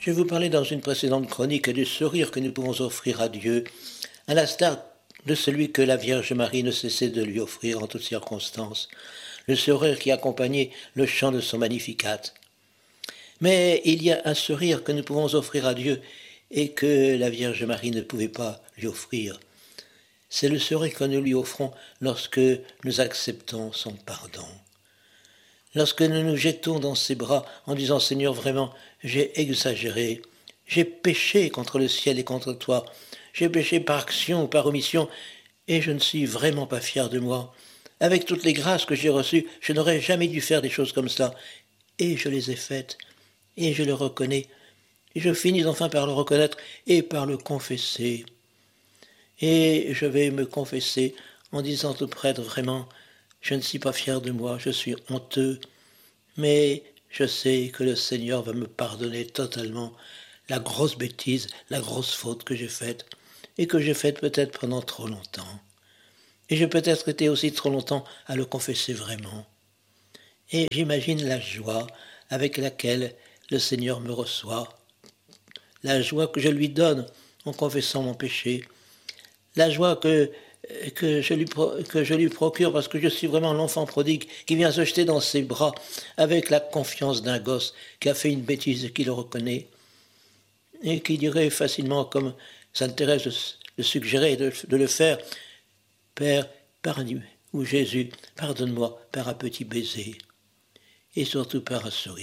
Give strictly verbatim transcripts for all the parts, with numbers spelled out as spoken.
Je vous parlais dans une précédente chronique du sourire que nous pouvons offrir à Dieu, à l'instar de celui que la Vierge Marie ne cessait de lui offrir en toutes circonstances, le sourire qui accompagnait le chant de son Magnificat. Mais il y a un sourire que nous pouvons offrir à Dieu et que la Vierge Marie ne pouvait pas lui offrir. C'est le sourire que nous lui offrons lorsque nous acceptons son pardon. Lorsque nous nous jetons dans ses bras en disant « Seigneur, vraiment, j'ai exagéré, j'ai péché contre le ciel et contre toi, j'ai péché par action ou par omission, et je ne suis vraiment pas fier de moi. Avec toutes les grâces que j'ai reçues, je n'aurais jamais dû faire des choses comme cela, et je les ai faites, et je le reconnais, et je finis enfin par le reconnaître et par le confesser. Et je vais me confesser en disant au prêtre vraiment, je ne suis pas fier de moi, je suis honteux, mais je sais que le Seigneur va me pardonner totalement la grosse bêtise, la grosse faute que j'ai faite, et que j'ai faite peut-être pendant trop longtemps. Et j'ai peut-être été aussi trop longtemps à le confesser vraiment. Et j'imagine la joie avec laquelle le Seigneur me reçoit, la joie que je lui donne en confessant mon péché, la joie que Que je, lui pro, que je lui procure parce que je suis vraiment l'enfant prodigue qui vient se jeter dans ses bras avec la confiance d'un gosse qui a fait une bêtise et qui le reconnaît et qui dirait facilement, comme Sainte Thérèse le suggérait de, de le faire, « Père, pardonne, ou Jésus, pardonne-moi par un petit baiser et surtout par un sourire ».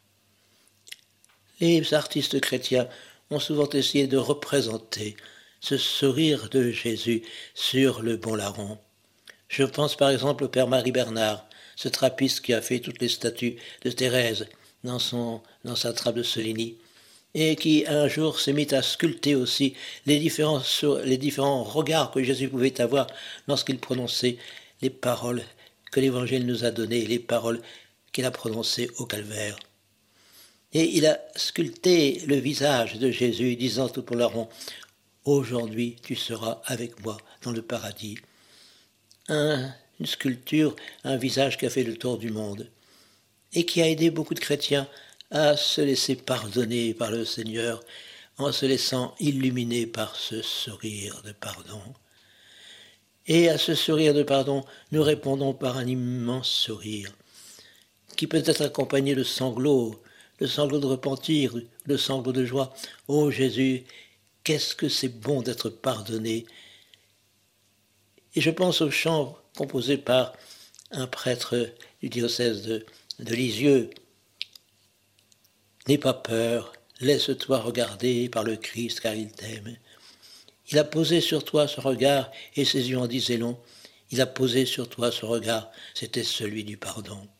Les artistes chrétiens ont souvent essayé de représenter ce sourire de Jésus sur le bon larron. Je pense par exemple au Père Marie Bernard, ce trappiste qui a fait toutes les statues de Thérèse dans, son, dans sa trappe de Soligny, et qui un jour s'est mis à sculpter aussi les différents, les différents regards que Jésus pouvait avoir lorsqu'il prononçait les paroles que l'Évangile nous a données, les paroles qu'il a prononcées au calvaire. Et il a sculpté le visage de Jésus, disant tout pour larron, aujourd'hui, tu seras avec moi dans le paradis. Un, une sculpture, un visage qui a fait le tour du monde et qui a aidé beaucoup de chrétiens à se laisser pardonner par le Seigneur en se laissant illuminer par ce sourire de pardon. Et à ce sourire de pardon, nous répondons par un immense sourire qui peut être accompagné de sanglots, de sanglots de repentir, de sanglots de joie. Ô Jésus, qu'est-ce que c'est bon d'être pardonné. Et je pense au chant composé par un prêtre du diocèse de, de Lisieux. N'aie pas peur, laisse-toi regarder par le Christ car il t'aime. Il a posé sur toi ce regard et ses yeux en disaient long. Il a posé sur toi ce regard, c'était celui du pardon.